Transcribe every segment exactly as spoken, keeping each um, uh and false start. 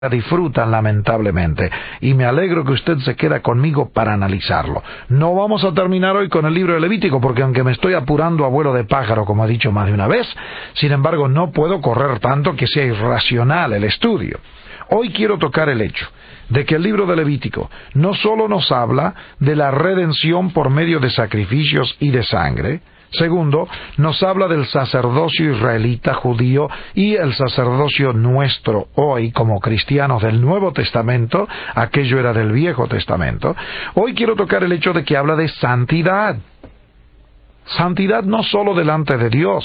disfrutan lamentablemente, y me alegro que usted se queda conmigo para analizarlo. No vamos a terminar hoy con el libro de Levítico, porque aunque me estoy apurando a vuelo de pájaro, como he dicho más de una vez, sin embargo no puedo correr tanto que sea irracional el estudio. Hoy quiero tocar el hecho de que el libro de Levítico no solo nos habla de la redención por medio de sacrificios y de sangre. Segundo, nos habla del sacerdocio israelita judío y el sacerdocio nuestro hoy como cristianos del Nuevo Testamento. Aquello era del Viejo Testamento. Hoy quiero tocar el hecho de que habla de santidad. Santidad no solo delante de Dios,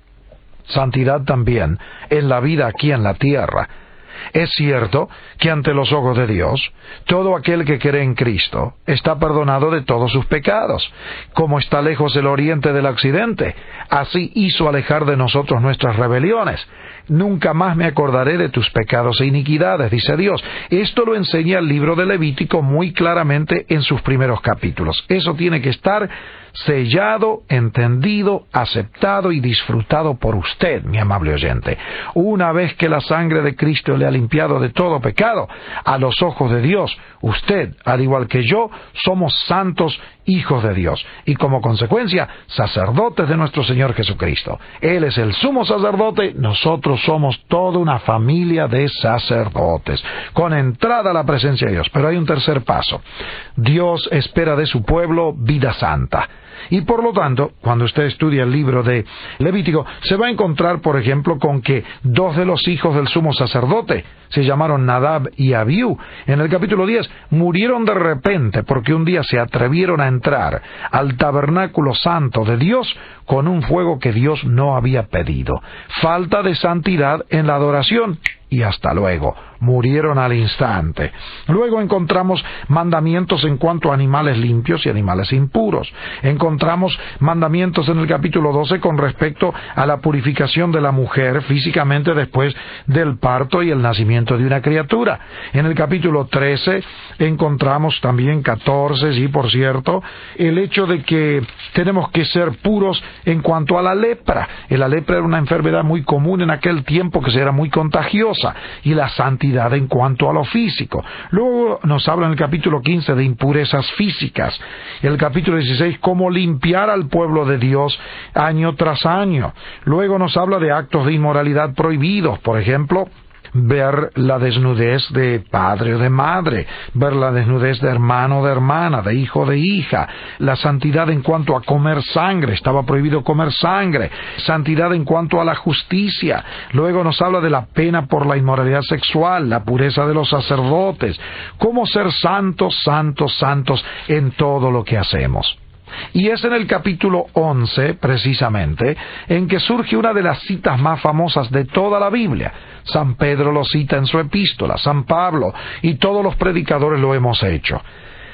santidad también en la vida aquí en la tierra. Es cierto que ante los ojos de Dios, todo aquel que cree en Cristo está perdonado de todos sus pecados. Como está lejos el oriente del occidente, así hizo alejar de nosotros nuestras rebeliones. Nunca más me acordaré de tus pecados e iniquidades, dice Dios. Esto lo enseña el libro de Levítico muy claramente en sus primeros capítulos. Eso tiene que estar sellado, entendido, aceptado y disfrutado por usted, mi amable oyente. Una vez que la sangre de Cristo le ha limpiado de todo pecado, a los ojos de Dios, usted, al igual que yo, somos santos hijos de Dios, y como consecuencia, sacerdotes de nuestro Señor Jesucristo. Él es el sumo sacerdote, nosotros somos toda una familia de sacerdotes, con entrada a la presencia de Dios. Pero hay un tercer paso. Dios espera de su pueblo vida santa. Y por lo tanto, cuando usted estudia el libro de Levítico, se va a encontrar, por ejemplo, con que dos de los hijos del sumo sacerdote, se llamaron Nadab y Abiú, en el capítulo diez, murieron de repente porque un día se atrevieron a entrar al tabernáculo santo de Dios con un fuego que Dios no había pedido. Falta de santidad en la adoración. Y hasta luego, murieron al instante. Luego encontramos mandamientos en cuanto a animales limpios y animales impuros. Encontramos mandamientos en el capítulo doce con respecto a la purificación de la mujer físicamente después del parto y el nacimiento de una criatura. En el capítulo trece encontramos también catorce, sí, por cierto, el hecho de que tenemos que ser puros en cuanto a la lepra. La lepra era una enfermedad muy común en aquel tiempo que era muy contagiosa. Y la santidad en cuanto a lo físico. Luego nos habla en el capítulo quince de impurezas físicas. En el capítulo dieciséis, cómo limpiar al pueblo de Dios año tras año. Luego nos habla de actos de inmoralidad prohibidos. Por ejemplo, ver la desnudez de padre o de madre, ver la desnudez de hermano o de hermana, de hijo o de hija, la santidad en cuanto a comer sangre, estaba prohibido comer sangre, santidad en cuanto a la justicia. Luego nos habla de la pena por la inmoralidad sexual, la pureza de los sacerdotes, cómo ser santos, santos, santos en todo lo que hacemos. Y es en el capítulo once, precisamente, en que surge una de las citas más famosas de toda la Biblia. San Pedro lo cita en su epístola, San Pablo, y todos los predicadores lo hemos hecho.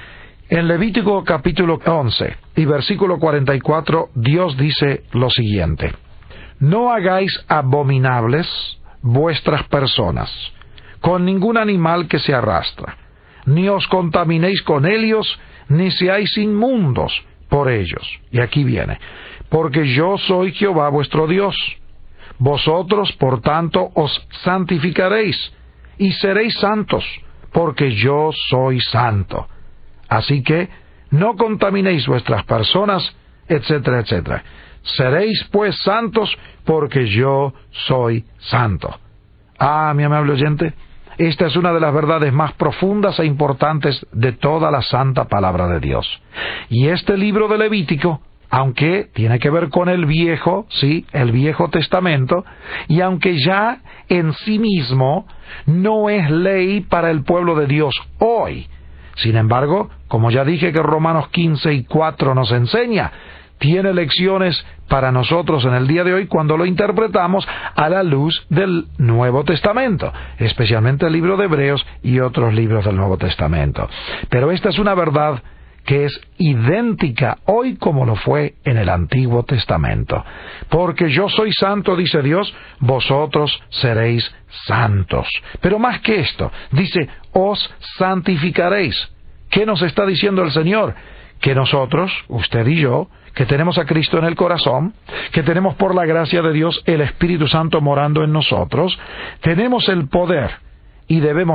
En Levítico capítulo once y versículo cuarenta y cuatro, Dios dice lo siguiente: no hagáis abominables vuestras personas con ningún animal que se arrastra, ni os contaminéis con ellos, ni seáis inmundos por ellos. Y aquí viene: porque yo soy Jehová vuestro Dios. Vosotros, por tanto, os santificaréis, y seréis santos, porque yo soy santo. Así que, no contaminéis vuestras personas, etcétera, etcétera. Seréis, pues, santos, porque yo soy santo. Ah, mi amable oyente, esta es una de las verdades más profundas e importantes de toda la santa palabra de Dios. Y este libro de Levítico, aunque tiene que ver con el Viejo, sí, el Viejo Testamento, y aunque ya en sí mismo no es ley para el pueblo de Dios hoy, sin embargo, como ya dije que Romanos quince y cuatro nos enseña, tiene lecciones para nosotros en el día de hoy cuando lo interpretamos a la luz del Nuevo Testamento, especialmente el libro de Hebreos y otros libros del Nuevo Testamento. Pero esta es una verdad que es idéntica hoy como lo fue en el Antiguo Testamento. Porque yo soy santo, dice Dios, vosotros seréis santos. Pero más que esto, dice, os santificaréis. ¿Qué nos está diciendo el Señor? Que nosotros, usted y yo, que tenemos a Cristo en el corazón, que tenemos por la gracia de Dios el Espíritu Santo morando en nosotros, tenemos el poder y debemos